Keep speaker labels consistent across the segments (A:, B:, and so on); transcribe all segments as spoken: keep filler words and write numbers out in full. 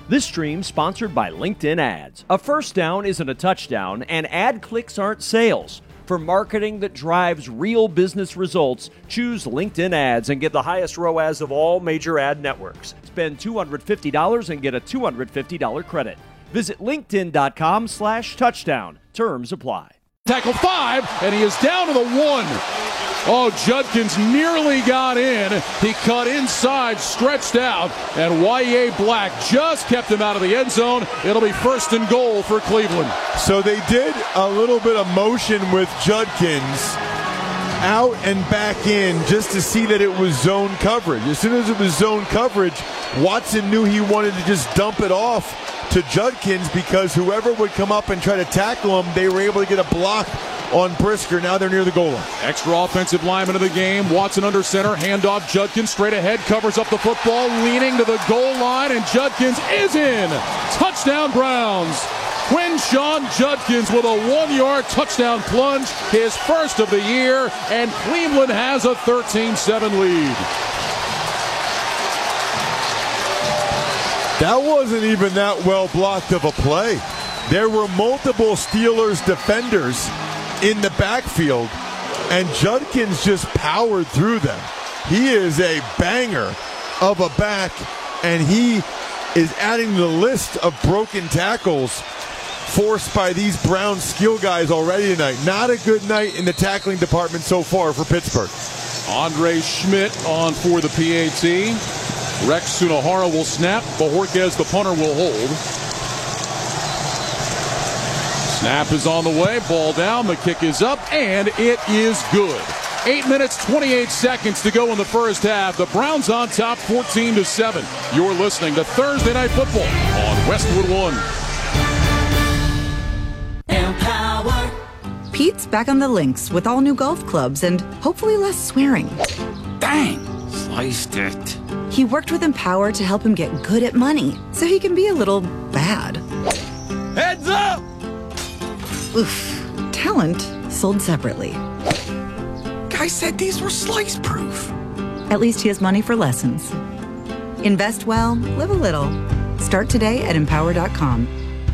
A: This stream sponsored by LinkedIn Ads. A first down isn't a touchdown, and ad clicks aren't sales. For marketing that drives real business results, choose LinkedIn Ads and get the highest R O A S of all major ad networks. Spend two hundred fifty dollars and get a two hundred fifty dollars credit. Visit linkedin.com slash touchdown. Terms apply.
B: Tackle five, and he is down to the one. Oh, Judkins nearly got in. He cut inside, stretched out, and Y A Black just kept him out of the end zone. It'll be first and goal for Cleveland.
C: So they did a little bit of motion with Judkins out and back in just to see that it was zone coverage. As soon as it was zone coverage, Watson knew he wanted to just dump it off to Judkins because whoever would come up and try to tackle him, they were able to get a block on Brisker. Now they're near the goal line.
B: Extra offensive lineman of the game. Watson under center. Handoff. Judkins straight ahead. Covers up the football. Leaning to the goal line. And Judkins is in. Touchdown Browns. Quinshon Judkins with a one-yard touchdown plunge. His first of the year. And Cleveland has a thirteen seven lead.
C: That wasn't even that well blocked of a play. There were multiple Steelers defenders in the backfield, and Judkins just powered through them. He is a banger of a back, and he is adding to the list of broken tackles forced by these Browns skill guys already tonight. Not a good night in the tackling department so far for Pittsburgh.
B: Andre Schmidt on for the P A T. Rex Sunahara will snap. Bojorquez, the punter, will hold. Snap is on the way. Ball down. The kick is up, and it is good. Eight minutes, twenty-eight seconds to go in the first half. The Browns on top, fourteen to seven. You're listening to Thursday Night Football on Westwood One.
D: Empower. Pete's back on the links with all new golf clubs and hopefully less swearing.
E: Dang, sliced it.
D: He worked with Empower to help him get good at money so he can be a little bad.
E: Heads up!
D: Oof. Talent sold separately.
E: Guy said these were slice proof.
D: At least he has money for lessons. Invest well, live a little. Start today at empower dot com.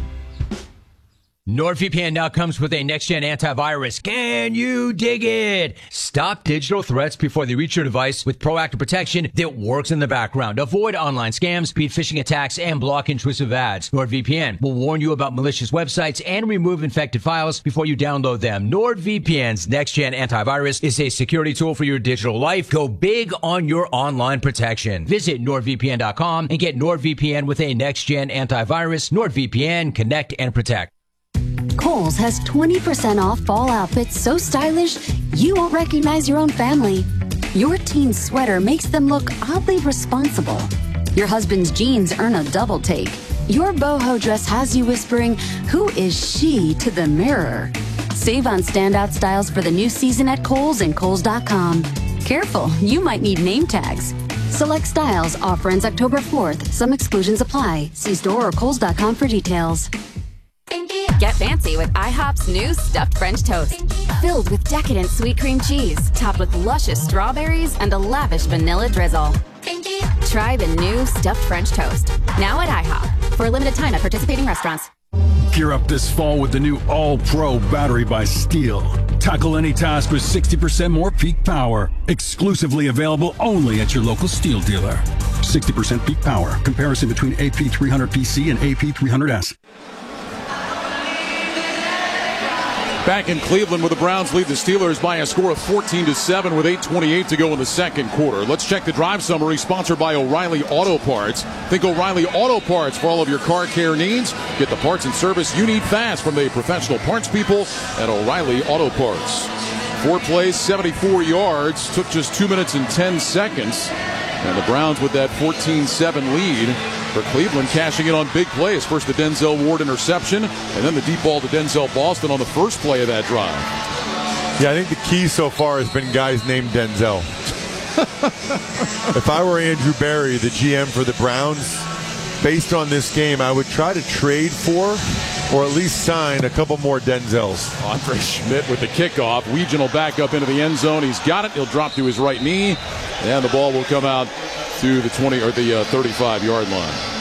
F: NordVPN now comes with a next-gen antivirus. Can you dig it? Stop digital threats before they reach your device with proactive protection that works in the background. Avoid online scams, speed phishing attacks, and block intrusive ads. NordVPN will warn you about malicious websites and remove infected files before you download them. NordVPN's next-gen antivirus is a security tool for your digital life. Go big on your online protection. Visit nord V P N dot com and get NordVPN with a next-gen antivirus. NordVPN, connect and protect.
G: Kohl's has twenty percent off fall outfits so stylish you won't recognize your own family. Your teen's sweater makes them look oddly responsible. Your husband's jeans earn a double take. Your boho dress has you whispering, "Who is she?" to the mirror. Save on standout styles for the new season at Kohl's and Kohl's dot com. Careful, you might need name tags. Select styles, offer ends October fourth. Some exclusions apply. See store or Kohl's dot com for details.
H: Get fancy with IHOP's new stuffed French toast. Filled with decadent sweet cream cheese, topped with luscious strawberries and a lavish vanilla drizzle. Try the new stuffed French toast. Now at IHOP. For a limited time at participating restaurants.
I: Gear up this fall with the new All-Pro battery by Steel. Tackle any task with sixty percent more peak power. Exclusively available only at your local Steel dealer. sixty percent peak power. Comparison between A P three hundred P C and A P three hundred S.
B: Back in Cleveland, where the Browns lead the Steelers by a score of fourteen to seven with eight twenty-eight to go in the second quarter. Let's check the drive summary sponsored by O'Reilly Auto Parts. Think O'Reilly Auto Parts for all of your car care needs. Get the parts and service you need fast from the professional parts people at O'Reilly Auto Parts. Four plays, seventy-four yards. Took just two minutes and ten seconds. And the Browns with that fourteen seven lead. For Cleveland, cashing in on big plays. First the Denzel Ward interception, and then the deep ball to Denzel Boston on the first play of that drive.
C: Yeah, I think the key so far has been guys named Denzel. If I were Andrew Berry, the G M for the Browns, based on this game, I would try to trade for or at least sign a couple more Denzels.
B: Andre Schmidt with the kickoff. Weegan will back up into the end zone. He's got it. He'll drop to his right knee, and the ball will come out to the twenty or the uh, thirty-five yard line.